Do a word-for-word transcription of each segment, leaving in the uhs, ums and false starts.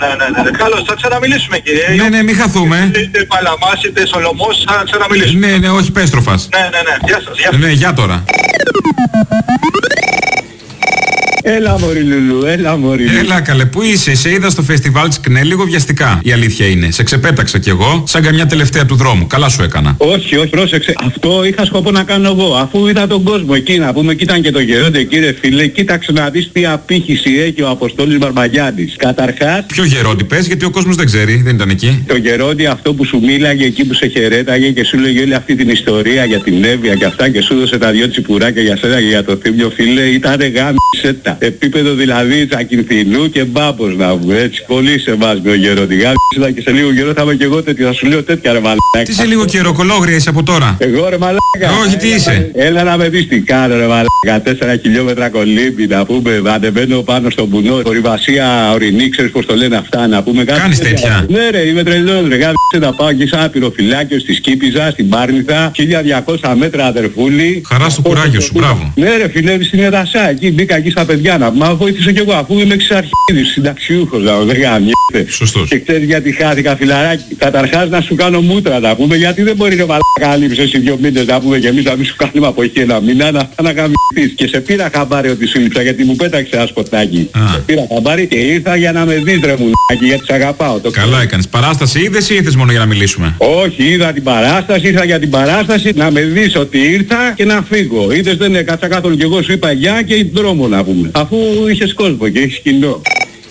ναι, ναι. Καλώς, θα ξαναμιλήσουμε κύριε. Ναι, ναι, μην χαθούμε. Είτε Παλαμάς, είτε Σολομός, θα ξαναμιλήσουμε. Ναι, ναι, όχι πέστροφας. Ναι, ναι, ναι. Γεια σας, γεια σας. Ναι, γεια τώρα. Έλα μωρή Λουλού, έλα μωρή Λουλού. Έλα καλέ, πού είσαι, σε είδα στο φεστιβάλ της ΚΝΕ λίγο βιαστικά. Η αλήθεια είναι. Σε ξεπέταξα κι εγώ, σαν καμιά τελευταία του δρόμου. Καλά σου έκανα. Όχι, όχι, πρόσεξε. Αυτό είχα σκοπό να κάνω εγώ. Αφού είδα τον κόσμο εκεί να πούμε, και ήταν και το Γερόντι, κύριε φίλε, κοίταξε να δεις τι απήχηση έχει ο Αποστόλης Μπαρμπαγιάννης. Καταρχάς. Ποιο Γερόντι πες, γιατί ο κόσμος δεν ξέρει, δεν ήταν εκεί. Το Γερόντι αυτό που σου μίλαγε εκεί που σε χαιρέταγε και σου λέγε όλη αυτή την ιστορία για την Εύβοια και αυτά και σου έδωσε τα δυο τσιπουράκια για σένα και για το Θήμιο, φίλε, ήταν γάμισέτα. Επίπεδο δηλαδή Τσακινθινού και Μπάμπος να βγω, έτσι. Πολύ σε βάζει ο Γερόντι. Γάμισέτα και σε λίγο καιρό θα είμαι και εγώ τέτοιο, θα σου λέω τέτοια ρε μαλάκα. Τι σε λίγο καιρό, κολόγρια είσαι από τώρα. Εγώ ρε μαλάκα. Όχι, τι είσαι. Έλα να με δεις τι κάνω ρε μαλάκα. Τέσσερα χιλιόμετρα κολύμπη να πούμε. Ανεβαίνω πάνω στον βουνό. Ορειβασία ορεινή, ξέρεις πως το λένε αυτά να πούμε. Κάνεις τέτοια. Ναι ρε, είμαι τρελός ρε. Γάμισε να πάω εκεί σαν πυροφυλάκιο στη Σκύπιζα, στην Πάρνηθα. χίλια διακόσια μέτρα αδερφούλη. Χαρά στο κουράγιο σου, μπράβο. Ναι ρε φιλεύει στην Εδασά. Εκεί μπήκα εκεί στα παιδιά να μα βοήθησε κι εγώ αφού είμαι εξαρχίδης, συνταξιούχος να δεν γάμισε. Σωστός. Και ξέρεις γιατί χάθηκα φιλαράκι. Καταρχάς να σου κάνω μούτρα να πούμε γιατί δεν μπορεί να μαλάκα λείψεις σε δύο μήνες να πούμε και εμείς να μην σου κάνουμε από εκεί ένα μήνα να, να γαμηθείς. Και σε πήρα χαμπάρι ότι σου λείψα γιατί μου πέταξε ένα σκοτάκι. Σε πήρα χαμπάρι και ήρθα για να με δεις ρε μουλάκι γιατί σε αγαπάω. Το καλά ξέρω. Έκανες. Παράσταση είδες ή ήρθες μόνο για να μιλήσουμε? Όχι, είδα την παράσταση, ήρθα για την παράσταση να με δεις ότι ήρθα και να φύγω. Είδες δεν έκατσα καθόλου και εγώ σου είπα γεια και δρόμο να πούμε. Αφού είχες κόσμο και έχεις κοινό.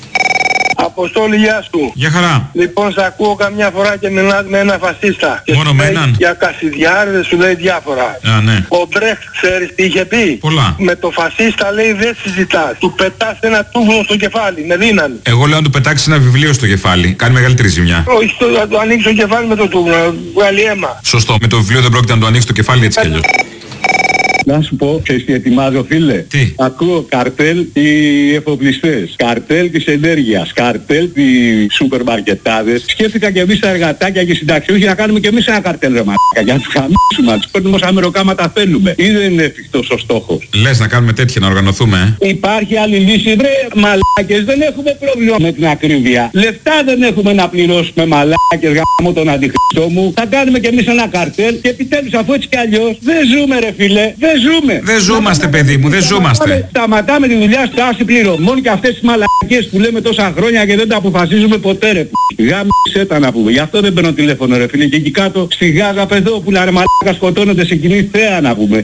Αποστόλη, γεια σου. Γεια χαρά. Λοιπόν, σε ακούω καμιά φορά και μιλάς με ένα φασίστα. Μόνο με έναν? Για Κασιδιάρδες σου λέει διάφορα. Α, ναι. Ο Μπρέχτ ξέρεις τι είχε πει? Πολλά. Με το φασίστα λέει δεν συζητάς. Του πετάς ένα τούβλο στο κεφάλι, με δύναμη. Εγώ λέω να του πετάξεις ένα βιβλίο στο κεφάλι. Κάνει μεγαλύτερη ζημιά. Όχι, το, να το ανοίξει το κεφάλι με το τούβλο, να βγάλει αίμα. Σωστό. Με το βιβλίο δεν πρόκειται να το ανοίξει το κεφάλι έτσι κι αλλιώς. Να σου πω, ξέρεις τι ετοιμάζω φίλε? Τι? Ακούω καρτέλ οι εφοπλιστές, καρτέλ της ενέργειας, καρτέλ οι σούπερ μαρκετάδες. Σκέφτηκα και εμείς τα εργατάκια και συνταξιούχοι να κάνουμε και εμείς ένα καρτέλ ρε μαλάκα για να τους χαμίσουμε, να τους παίρνουμε όσα μεροκάματα θέλουμε. Ή δεν είναι εφικτός ο στόχος? Λες να κάνουμε τέτοια, να οργανωθούμε, ε? Υπάρχει άλλη λύση βρε μαλάκες, δεν έχουμε πρόβλημα με την ακρίβεια. Λεφτά δεν έχουμε να πληρώσουμε μαλάκες γάμο τον αντιχριστό μου. Θα κάνουμε και εμείς ένα καρτέλ και επιτέλους αφού έτσι κι αλλιώς δεν ζούμε ρε φίλε. Δεν ζούμε. Δεν ζούμαστε παιδί μου, δεν ζούμαστε. Σταματάμε τη δουλειά στο άση πληρωμών και αυτές τις μαλακίες που λέμε τόσα χρόνια και δεν τα αποφασίζουμε ποτέ ρε. Γάμισε τα να πούμε. Γι' αυτό δεν παίρνω τηλέφωνο ρε φίλε. Και εκεί κάτω στη Γάζα παιδόπουλα ρε μαλάκα σκοτώνονται σε κοινή θέα να πούμε.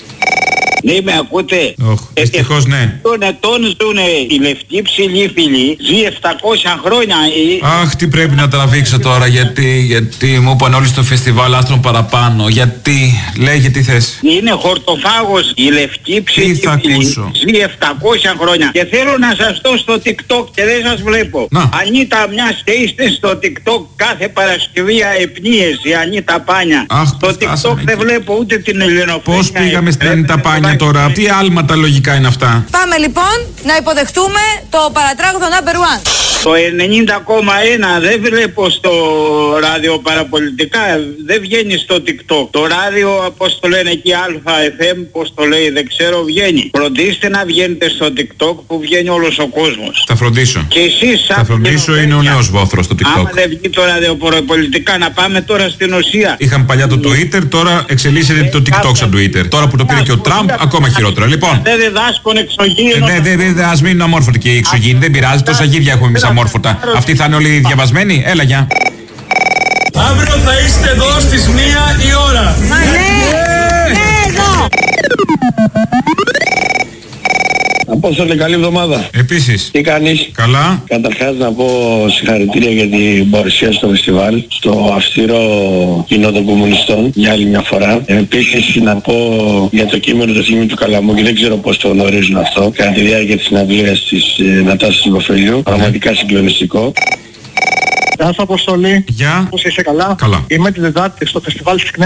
Ναι, με ακούτε? Oh, δυστυχώς ναι. Τον ετών ζουνε η λευκή ψηλή φίλη, ζει επτακόσια χρόνια. Αχ, τι πρέπει να τραβήξω τώρα, γιατί, γιατί μου είπαν όλοι στο φεστιβάλ άστρων παραπάνω. Γιατί, λέγε τι θες. Είναι χορτοφάγος η λευκή ψηλή φίλη, ζει επτακόσια χρόνια. Και θέλω να σας δω στο TikTok και δεν σας βλέπω. Να. Ανίτα μιας και είστε στο TikTok κάθε Παρασκευή επνίες, η Ανίτα Πάνια. Αχ, στο TikTok δεν βλέπω ούτε την ελληνοφρένεια. Πώς πήγαμε στην Ανίτα Πάνια τώρα, τι άλματα λογικά είναι αυτά. Πάμε λοιπόν να υποδεχτούμε το παρατράγουδο number one. Το ενενήντα κόμμα ένα δεν βλέπω στο ράδιο παραπολιτικά, δεν βγαίνει στο TikTok. Το ράδιο, πώς το λένε εκεί, Α Εφ Εμ, πώς το λέει, δεν ξέρω, βγαίνει. Φροντίστε να βγαίνετε στο TikTok που βγαίνει όλος ο κόσμος. Θα φροντίσω. Και εσείς σαν Θα φροντίσω, είναι ο νέος βόθρος στο TikTok. Άμα δεν βγει το ράδιο παραπολιτικά, να πάμε τώρα στην ουσία. Είχαμε παλιά το Twitter, τώρα εξελίσσεται το TikTok σαν Twitter. Τώρα που το πήρε και ο Τραμπ, ακόμα χειρότερα. Λοιπόν. Δεν διδάσκουν εξωγήινο. Δεν δε, δε, ας μείνουν αμόρφωτοι και οι εξωγήινοι. Δεν πειράζει, τόσα γύρια έχουμε εμείς αμόρφωτα. Αυτοί θα είναι όλοι διαβασμένοι. Έλα, γεια. Αύριο θα είστε εδώ στις μία η ώρα. Μα ναι, ναι, εδώ. Απόστολε, καλή εβδομάδα. Επίσης. Τι κάνεις? Καλά. Καταρχάς να πω συγχαρητήρια για την παρουσία στο φεστιβάλ, στο αυστηρό κοινό των κομμουνιστών, για άλλη μια φορά. Επίσης να πω για το κείμενο του Θήμιου του Καλαμού και δεν ξέρω πώς το γνωρίζουν αυτό, κατά τη διάρκεια της συναυλίας της ε, Νατάσης Λιβοφελιού. Πραγματικά συγκλονιστικό. Γεια σου Αποστολή. Γεια. Πώς είσαι, καλά? Καλά. Είμαι τη Δετάρτη στο φεστιβάλ της ΚΝΕ